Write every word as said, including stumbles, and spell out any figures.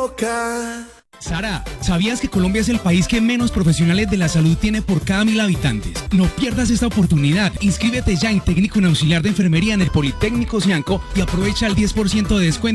boca. Sara, ¿sabías que Colombia es el país que menos profesionales de la salud tiene por cada mil habitantes? No pierdas esta oportunidad. Inscríbete ya en técnico en auxiliar de enfermería en el Politécnico Sianco y aprovecha el diez por ciento de descuento